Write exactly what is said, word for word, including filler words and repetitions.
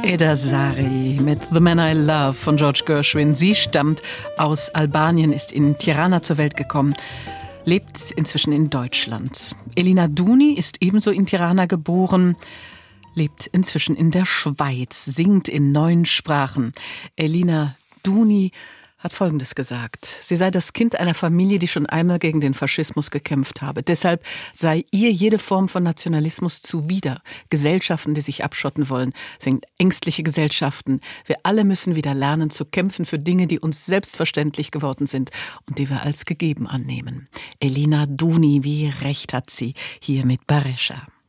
Eda Sari mit The Man I Love von George Gershwin. Sie stammt aus Albanien, ist in Tirana zur Welt gekommen, lebt inzwischen in Deutschland. Elina Duni ist ebenso in Tirana geboren, lebt inzwischen in der Schweiz, singt in neun Sprachen. Elina Duni hat Folgendes gesagt: Sie sei das Kind einer Familie, die schon einmal gegen den Faschismus gekämpft habe. Deshalb sei ihr jede Form von Nationalismus zuwider. Gesellschaften, die sich abschotten wollen, sind ängstliche Gesellschaften. Wir alle müssen wieder lernen zu kämpfen für Dinge, die uns selbstverständlich geworden sind und die wir als gegeben annehmen. Elina Duni, wie recht hat sie hier mit Barescha.